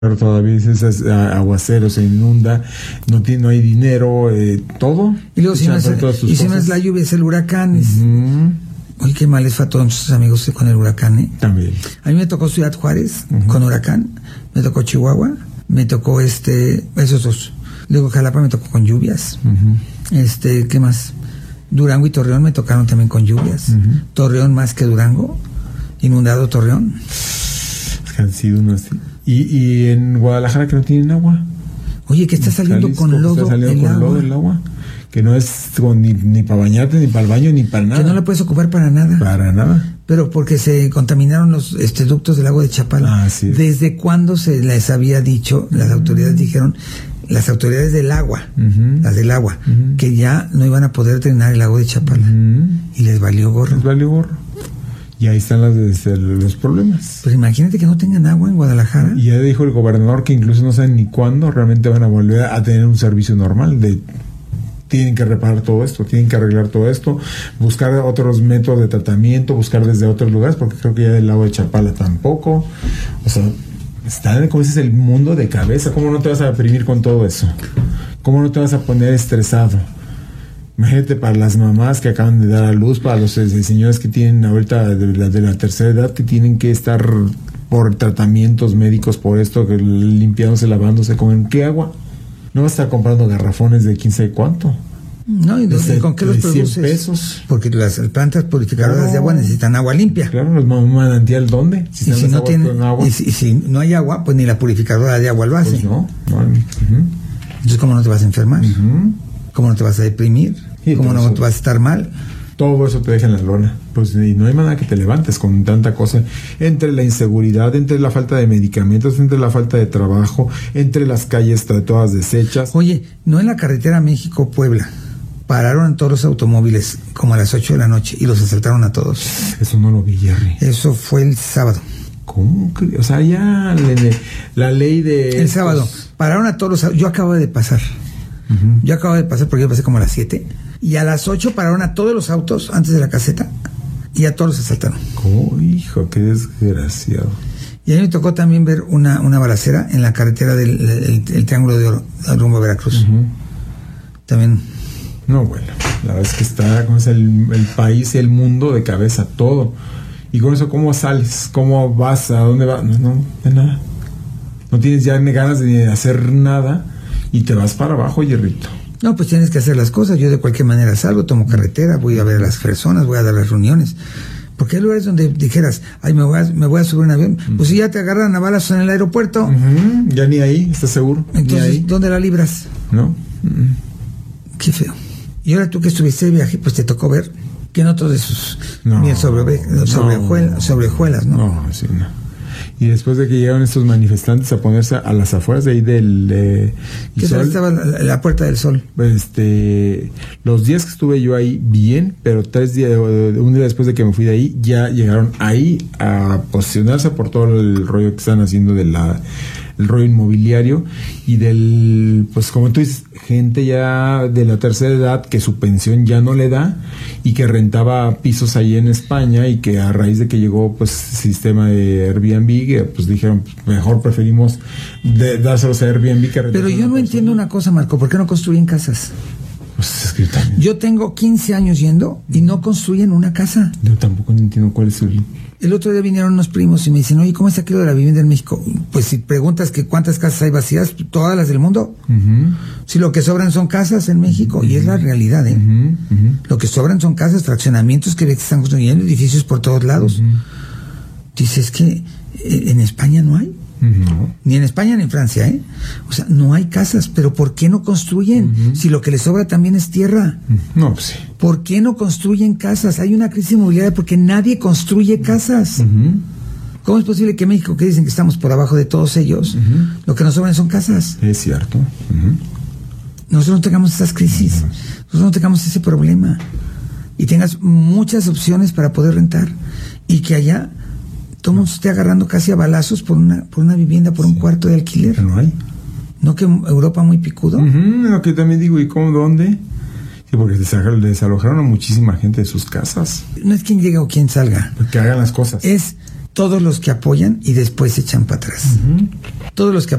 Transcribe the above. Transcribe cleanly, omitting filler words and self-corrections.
Pero todavía es aguacero, se inunda, no hay dinero, todo. Y luego si no es la lluvia, es el huracán. Uy, qué mal les fue a todos nuestros amigos con el huracán, También. A mí me tocó Ciudad Juárez con huracán, me tocó Chihuahua, me tocó esos dos. Luego Jalapa me tocó con lluvias. ¿Qué más? Durango y Torreón me tocaron también con lluvias. Torreón más que Durango, inundado Torreón. Han sido unos... Y en Guadalajara que no tienen agua. Oye, que está saliendo Jalisco, con lodo el agua. Que no es ni para bañarte, ni para el baño, ni para nada. Que no la puedes ocupar para nada. Para nada. Pero porque se contaminaron los ductos del lago de Chapala. Sí. ¿Desde cuándo se les había dicho, las autoridades dijeron, las autoridades del agua, las del agua, que ya no iban a poder drenar el lago de Chapala? Y les valió gorro. Y ahí están los problemas. Pues imagínate que no tengan agua en Guadalajara. Y ya dijo el gobernador que incluso no saben ni cuándo realmente van a volver a tener un servicio normal. Tienen que reparar todo esto, tienen que arreglar todo esto, buscar otros métodos de tratamiento, buscar desde otros lugares, porque creo que ya del lago de Chapala tampoco. O sea, está como dices el mundo de cabeza. ¿Cómo no te vas a deprimir con todo eso? ¿Cómo no te vas a poner estresado? Imagínate para las mamás que acaban de dar a luz, para los señores que tienen ahorita de la tercera edad, que tienen que estar por tratamientos médicos por esto, que limpiándose, lavándose, ¿con qué agua? No vas a estar comprando garrafones de quién sabe cuánto. No, ¿y con qué los produces? 100 pesos. Porque las plantas purificadoras de agua necesitan agua limpia. Claro, los manantial, ¿dónde? Si no hay agua, pues ni la purificadora de agua lo hace. Pues no. Entonces, ¿cómo no te vas a enfermar? ¿Cómo no te vas a deprimir? ¿Cómo no te vas a estar mal? Todo eso te deja en la lona. Pues y no hay manera que te levantes con tanta cosa. Entre la inseguridad, entre la falta de medicamentos, entre la falta de trabajo, entre las calles todas deshechas. Oye, ¿no en la carretera México-Puebla pararon todos los automóviles como a las 8 de la noche y los asaltaron a todos? Eso no lo vi, Jerry. Eso fue el sábado. ¿Cómo? O sea, ya la ley de... El sábado. Pararon a todos los... Yo acabo de pasar. Yo acabo de pasar porque yo pasé como a las 7. Y a las 8 pararon a todos los autos antes de la caseta y a todos los asaltaron. Oh, hijo, qué desgraciado. Y a mí me tocó también ver una balacera en la carretera del Triángulo de Oro, rumbo a Veracruz. También. No, bueno, la verdad es que está con el país y el mundo de cabeza, todo. Y con eso, ¿cómo sales? ¿Cómo vas? ¿A dónde vas? No, de nada. No tienes ya ni ganas de hacer nada y te vas para abajo, Hierrito. No, pues tienes que hacer las cosas. Yo de cualquier manera salgo, tomo carretera, voy a ver a las personas, voy a dar las reuniones. Porque hay lugares donde dijeras, ay, me voy a subir un avión. Pues si ya te agarran a balazos en el aeropuerto. Ya ni ahí, ¿estás seguro? Entonces, ahí. ¿Dónde la libras? No. Qué feo. Y ahora tú que estuviste de viaje, pues te tocó ver que no todos esos ni sobrejuelas, ¿no? No, sí, no. Y después de que llegaron estos manifestantes a ponerse a las afueras de ahí del ¿qué tal estaba la Puerta del Sol? Los días que estuve yo ahí, bien, pero 3 días, un día después de que me fui de ahí, ya llegaron ahí a posicionarse por todo el rollo que están haciendo el rollo inmobiliario y pues como tú dices, gente ya de la tercera edad que su pensión ya no le da y que rentaba pisos ahí en España y que a raíz de que llegó pues sistema de Airbnb, pues dijeron, mejor preferimos dárselos a Airbnb que rentar. Pero yo no entiendo una cosa, Marco, ¿por qué no construyen casas? Pues es que también. Yo tengo 15 años yendo y no construyen una casa. Yo tampoco entiendo cuál es el otro día vinieron unos primos y me dicen, oye, ¿cómo está aquello de la vivienda en México? Pues si preguntas que cuántas casas hay vacías, todas las del mundo. Si lo que sobran son casas en México, y es la realidad, ¿eh? Lo que sobran son casas, fraccionamientos que están construyendo, edificios por todos lados. Dices que en España no hay. Ni en España ni en Francia, ¿eh? O sea, no hay casas, pero ¿por qué no construyen? Si lo que les sobra también es tierra. No, pues sí. ¿Por qué no construyen casas? Hay una crisis inmobiliaria porque nadie construye casas. ¿Cómo es posible que México, que dicen que estamos por abajo de todos ellos, lo que nos sobran son casas? Es cierto. Nosotros no tengamos esas crisis, nosotros no tengamos ese problema y tengas muchas opciones para poder rentar y que allá todo el mundo esté agarrando casi a balazos por una vivienda, por un cuarto de alquiler. Pero no hay. ¿No que Europa muy picudo? Lo que también digo, ¿y cómo, dónde? Sí, porque desalojaron a muchísima gente de sus casas. No es quien llega o quien salga. Que hagan las cosas. Es todos los que apoyan y después se echan para atrás. Todos los que